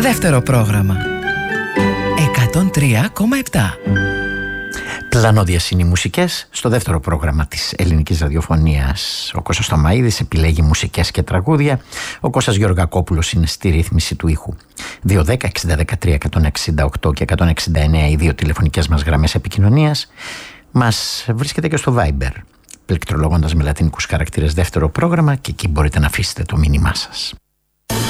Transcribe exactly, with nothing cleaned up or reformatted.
Δεύτερο πρόγραμμα εκατόν τρία κόμμα επτά. Πλανόδιες είναι οι μουσικές στο δεύτερο πρόγραμμα της ελληνικής ραδιοφωνίας. Ο Κώστας Στομαΐδης επιλέγει μουσικές και τραγούδια. Ο Κώστας Γεωργακόπουλος είναι στη ρύθμιση του ήχου. δύο δέκα εξήντα δεκατρία εκατόν εξήντα οκτώ και εκατόν εξήντα εννέα οι δύο τηλεφωνικές μας γραμμές επικοινωνίας. Μας βρίσκεται και στο Viber, πληκτρολογώντας με λατινικούς χαρακτήρες δεύτερο πρόγραμμα, και εκεί μπορείτε να αφήσετε το μήνυμά σας.